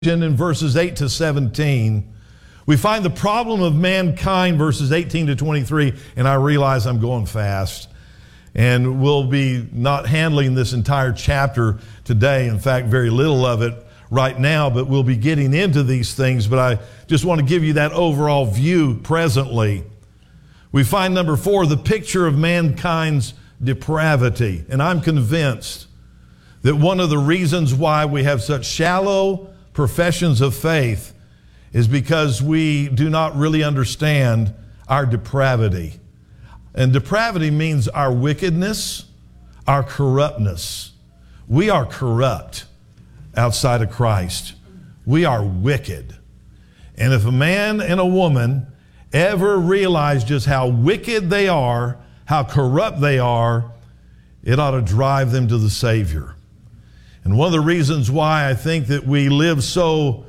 in verses 8 to 17, we find the problem of mankind, verses 18 to 23, and I realize I'm going fast, and we'll be not handling this entire chapter today. In fact, very little of it right now, but we'll be getting into these things, but I just want to give you that overall view presently. We find number 4, the picture of mankind's depravity, and I'm convinced that one of the reasons why we have such shallow professions of faith is because we do not really understand our depravity. And depravity means our wickedness, our corruptness. We are corrupt outside of Christ. We are wicked. And if a man and a woman ever realize just how wicked they are, how corrupt they are, it ought to drive them to the Savior. And one of the reasons why I think that we live so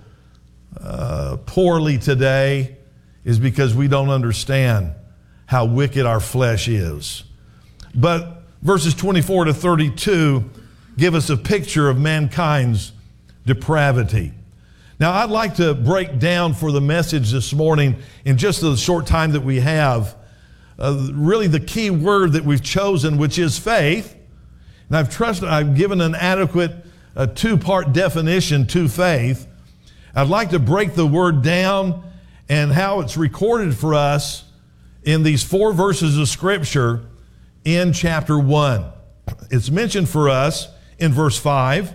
poorly today is because we don't understand how wicked our flesh is. But verses 24 to 32 give us a picture of mankind's depravity. Now, I'd like to break down for the message this morning in just the short time that we have, really the key word that we've chosen, which is faith. And I've given an adequate two-part definition to faith. I'd like to break the word down and how it's recorded for us in these 4 verses of Scripture in chapter 1. It's mentioned for us in verse 5,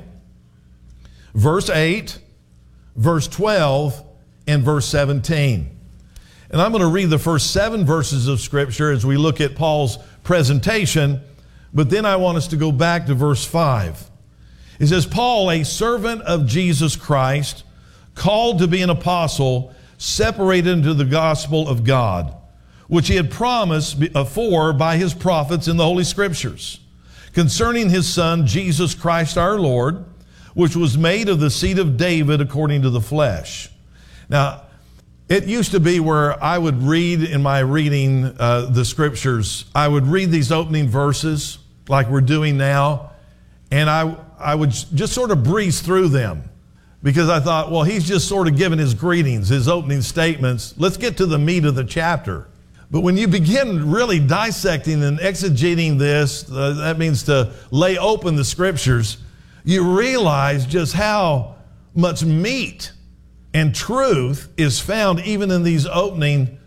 verse 8, verse 12, and verse 17. And I'm going to read the first 7 verses of Scripture as we look at Paul's presentation, but then I want us to go back to verse 5. It says, Paul, a servant of Jesus Christ, called to be an apostle, separated into the gospel of God, which he had promised afore by his prophets in the Holy Scriptures, concerning his Son, Jesus Christ our Lord, which was made of the seed of David according to the flesh. Now, it used to be where I would read in my reading the Scriptures, I would read these opening verses like we're doing now, and I would just sort of breeze through them because I thought, well, he's just sort of giving his greetings, his opening statements. Let's get to the meat of the chapter. But when you begin really dissecting and exegeting this, that means to lay open the Scriptures, you realize just how much meat and truth is found even in these opening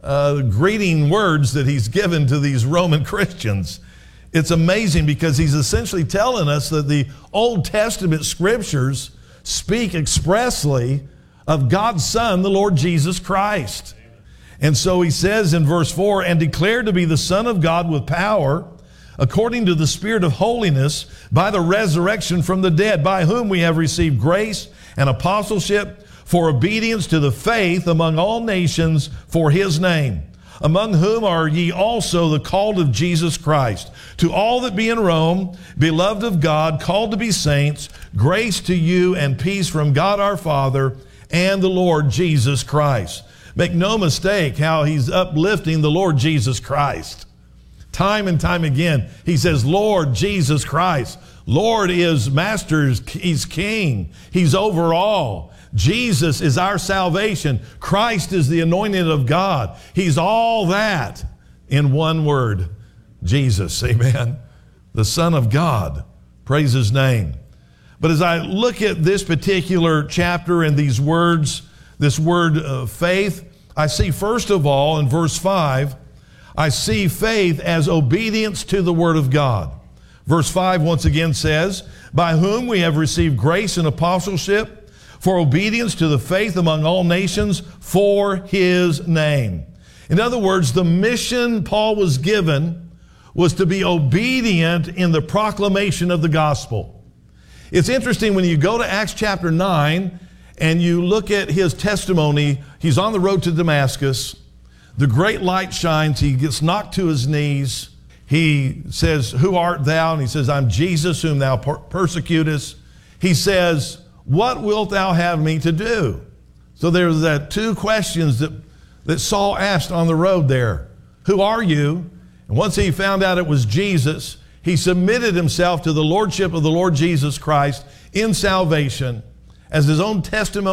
greeting words that he's given to these Roman Christians. It's amazing because he's essentially telling us that the Old Testament Scriptures speak expressly of God's Son, the Lord Jesus Christ. And so he says in verse 4, and declared to be the Son of God with power, according to the Spirit of holiness, by the resurrection from the dead, by whom we have received grace and apostleship for obedience to the faith among all nations for his name, among whom are ye also the called of Jesus Christ. To all that be in Rome, beloved of God, called to be saints, grace to you and peace from God our Father and the Lord Jesus Christ. Make no mistake how he's uplifting the Lord Jesus Christ. Time and time again, he says, Lord Jesus Christ. Lord is master, he's king, he's over all. Jesus is our salvation. Christ is the anointed of God. He's all that in one word, Jesus, amen. The Son of God, praise his name. But as I look at this particular chapter and these words, this word faith, I see first of all in verse 5, I see faith as obedience to the Word of God. Verse 5 once again says, by whom we have received grace and apostleship for obedience to the faith among all nations for his name. In other words, the mission Paul was given was to be obedient in the proclamation of the gospel. It's interesting when you go to Acts chapter 9 and you look at his testimony. He's on the road to Damascus. The great light shines. He gets knocked to his knees. He says, who art thou? And he says, I'm Jesus whom thou persecutest. He says, what wilt thou have me to do? So there's that 2 questions that Saul asked on the road there. Who are you? And once he found out it was Jesus, he submitted himself to the lordship of the Lord Jesus Christ in salvation. as his own testimony